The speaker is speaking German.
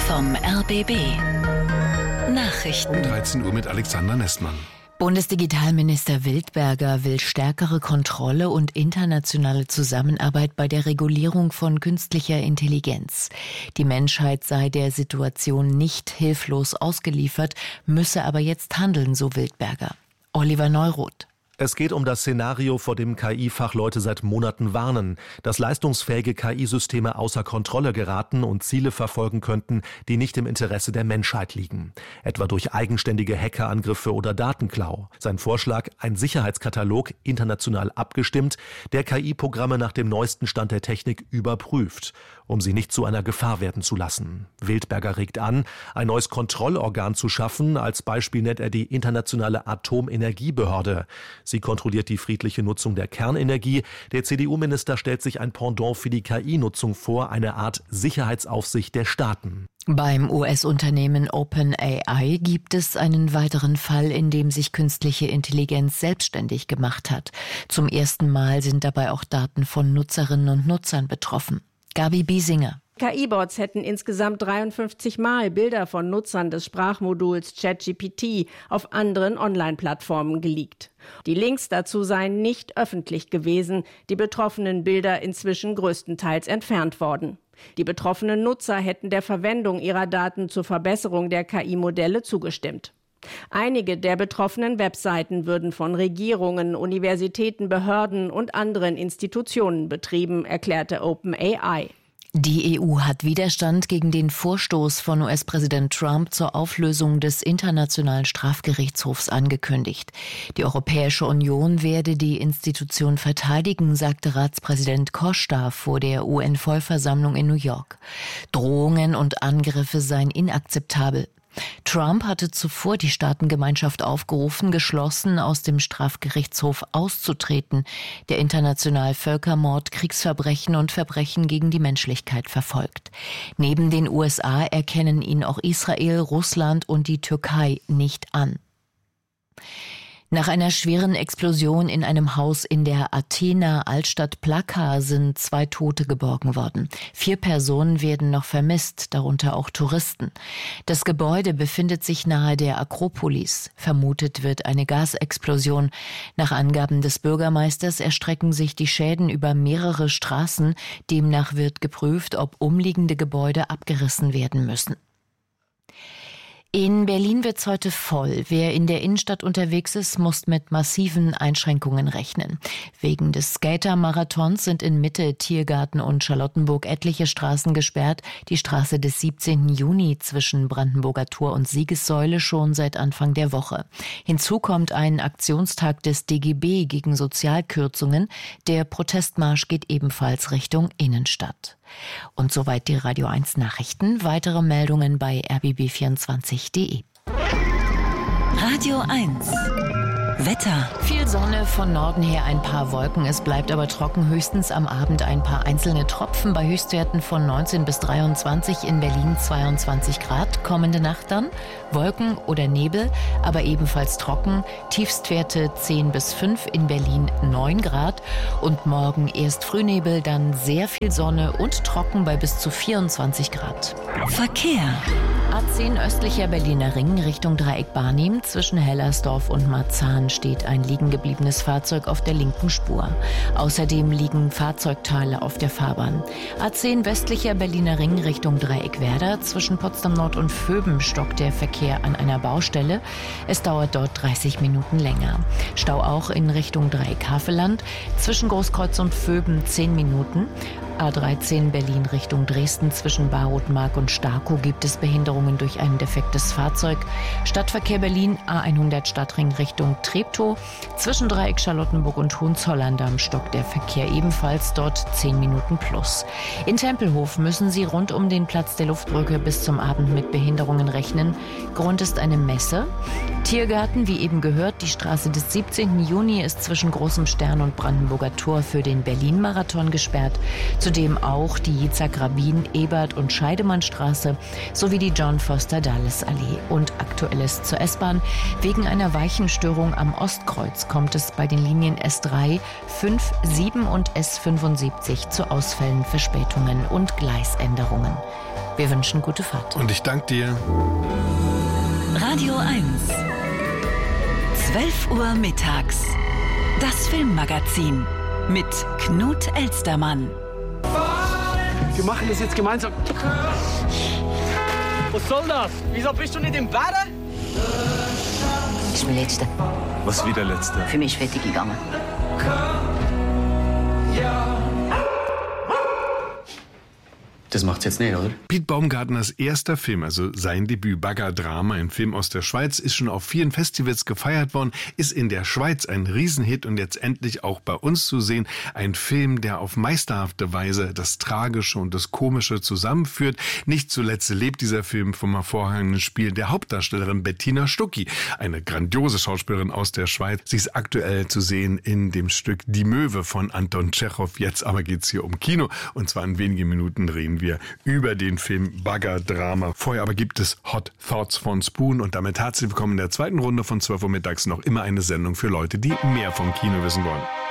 vom RBB. Nachrichten. Um 13 Uhr mit Alexander Nestmann. Bundesdigitalminister Wildberger will stärkere Kontrolle und internationale Zusammenarbeit bei der Regulierung von künstlicher Intelligenz. Die Menschheit sei der Situation nicht hilflos ausgeliefert, müsse aber jetzt handeln, so Wildberger. Oliver Neuroth. Es geht um das Szenario, vor dem KI-Fachleute seit Monaten warnen, dass leistungsfähige KI-Systeme außer Kontrolle geraten und Ziele verfolgen könnten, die nicht im Interesse der Menschheit liegen. Etwa durch eigenständige Hackerangriffe oder Datenklau. Sein Vorschlag, ein Sicherheitskatalog, international abgestimmt, der KI-Programme nach dem neuesten Stand der Technik überprüft, um sie nicht zu einer Gefahr werden zu lassen. Wildberger regt an, ein neues Kontrollorgan zu schaffen. Als Beispiel nennt er die Internationale Atomenergiebehörde. Sie kontrolliert die friedliche Nutzung der Kernenergie. Der CDU-Minister stellt sich ein Pendant für die KI-Nutzung vor, eine Art Sicherheitsaufsicht der Staaten. Beim US-Unternehmen OpenAI gibt es einen weiteren Fall, in dem sich künstliche Intelligenz selbstständig gemacht hat. Zum ersten Mal sind dabei auch Daten von Nutzerinnen und Nutzern betroffen. Gabi Biesinger. KI-Bots hätten insgesamt 53 Mal Bilder von Nutzern des Sprachmoduls ChatGPT auf anderen Online-Plattformen geleakt. Die Links dazu seien nicht öffentlich gewesen, die betroffenen Bilder inzwischen größtenteils entfernt worden. Die betroffenen Nutzer hätten der Verwendung ihrer Daten zur Verbesserung der KI-Modelle zugestimmt. Einige der betroffenen Webseiten würden von Regierungen, Universitäten, Behörden und anderen Institutionen betrieben, erklärte OpenAI. Die EU hat Widerstand gegen den Vorstoß von US-Präsident Trump zur Auflösung des Internationalen Strafgerichtshofs angekündigt. Die Europäische Union werde die Institution verteidigen, sagte Ratspräsident Costa vor der UN-Vollversammlung in New York. Drohungen und Angriffe seien inakzeptabel. Trump hatte zuvor die Staatengemeinschaft aufgerufen, geschlossen aus dem Strafgerichtshof auszutreten, der international Völkermord, Kriegsverbrechen und Verbrechen gegen die Menschlichkeit verfolgt. Neben den USA erkennen ihn auch Israel, Russland und die Türkei nicht an. Nach einer schweren Explosion in einem Haus in der Athener Altstadt Plaka sind 2 Tote geborgen worden. 4 Personen werden noch vermisst, darunter auch Touristen. Das Gebäude befindet sich nahe der Akropolis. Vermutet wird eine Gasexplosion. Nach Angaben des Bürgermeisters erstrecken sich die Schäden über mehrere Straßen. Demnach wird geprüft, ob umliegende Gebäude abgerissen werden müssen. In Berlin wird's heute voll. Wer in der Innenstadt unterwegs ist, muss mit massiven Einschränkungen rechnen. Wegen des Skater-Marathons sind in Mitte, Tiergarten und Charlottenburg etliche Straßen gesperrt. Die Straße des 17. Juni zwischen Brandenburger Tor und Siegessäule schon seit Anfang der Woche. Hinzu kommt ein Aktionstag des DGB gegen Sozialkürzungen. Der Protestmarsch geht ebenfalls Richtung Innenstadt. Und soweit die Radio 1 Nachrichten. Weitere Meldungen bei rbb24.de. Radio 1. Wetter. Viel Sonne, von Norden her ein paar Wolken. Es bleibt aber trocken, höchstens am Abend ein paar einzelne Tropfen bei Höchstwerten von 19 bis 23, in Berlin 22 Grad. Kommende Nacht dann Wolken oder Nebel, aber ebenfalls trocken. Tiefstwerte 10 bis 5, in Berlin 9 Grad. Und morgen erst Frühnebel, dann sehr viel Sonne und trocken bei bis zu 24 Grad. Verkehr. A10 östlicher Berliner Ring Richtung Dreieck Barnim. Zwischen Hellersdorf und Marzahn steht ein liegen gebliebenes Fahrzeug auf der linken Spur. Außerdem liegen Fahrzeugteile auf der Fahrbahn. A10 westlicher Berliner Ring Richtung Dreieck Werder. Zwischen Potsdam Nord und Vöben stockt der Verkehr an einer Baustelle. Es dauert dort 30 Minuten länger. Stau auch in Richtung Dreieck Havelland. Zwischen Großkreuz und Vöben 10 Minuten. A13 Berlin Richtung Dresden zwischen Barothmark und Starkow gibt es Behinderungen durch ein defektes Fahrzeug. Stadtverkehr Berlin A100 Stadtring Richtung Treptow. Zwischen Dreieck Charlottenburg und Hohenzollern stockt der Verkehr ebenfalls, dort 10 Minuten plus. In Tempelhof müssen Sie rund um den Platz der Luftbrücke bis zum Abend mit Behinderungen rechnen. Grund ist eine Messe. Tiergarten, wie eben gehört, die Straße des 17. Juni ist zwischen Großem Stern und Brandenburger Tor für den Berlin-Marathon gesperrt. Zudem auch die Yitzhak-Rabin-, Ebert- und Scheidemannstraße sowie die John-Foster-Dulles-Allee. Und Aktuelles zur S-Bahn. Wegen einer Weichenstörung am Ostkreuz kommt es bei den Linien S3, 5, 7 und S75 zu Ausfällen, Verspätungen und Gleisänderungen. Wir wünschen gute Fahrt. Und ich danke dir. Radio 1. 12 Uhr mittags. Das Filmmagazin mit Knut Elstermann. Wir machen das jetzt gemeinsam. Was soll das? Wieso bist du nicht im Wetter? Das ist mein letzter. Was wie der letzte? Für mich ist fertig gegangen. Das macht's jetzt nicht, oder? Piet Baumgartners erster Film, also sein Debüt Baggerdrama, ein Film aus der Schweiz, ist schon auf vielen Festivals gefeiert worden, ist in der Schweiz ein Riesenhit und jetzt endlich auch bei uns zu sehen. Ein Film, der auf meisterhafte Weise das Tragische und das Komische zusammenführt. Nicht zuletzt lebt dieser Film vom hervorragenden Spiel der Hauptdarstellerin Bettina Stucki, eine grandiose Schauspielerin aus der Schweiz. Sie ist aktuell zu sehen in dem Stück Die Möwe von Anton Tschechow. Jetzt aber geht's hier um Kino und zwar in wenigen Minuten reden wir über den Film Baggerdrama. Vorher aber gibt es Hot Thoughts von Spoon und damit herzlich willkommen in der zweiten Runde von 12 Uhr mittags, noch immer eine Sendung für Leute, die mehr vom Kino wissen wollen.